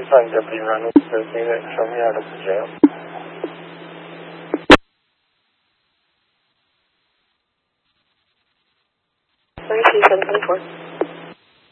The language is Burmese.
Nissan Capriano, show me out of the jail. 3724.